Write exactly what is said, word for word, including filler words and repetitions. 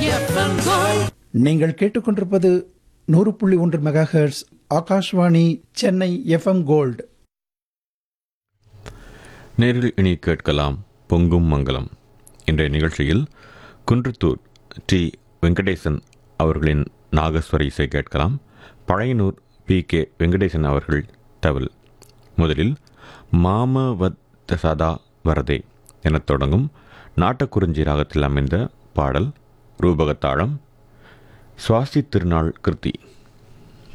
FM gold. நீங்கள் கேட்டுக்கொண்டிருப்பது நூறு புள்ளி ஒன்று mega hertz Akashvani Chennai FM gold. நேரில் இனி கேட்கலாம் பொங்கும் மங்கலம். இன்றைய நிகழ்ச்சியில் குன்றத்தூர் டி வெங்கடேசன் அவர்களின் நாகஸ்வர இசை கேட்கலாம். பழையனூர் பி கே வெங்கடேசன் அவர்கள் தவில். முதலில் மாமவத் சதா வரதே எனத் தொடங்கும் நாட்டக்குறிஞ்சி ராகத்தில் அமைந்த பாடல். ரூபகத்தாளம் சுவாசி திருநாள் கிருத்தி.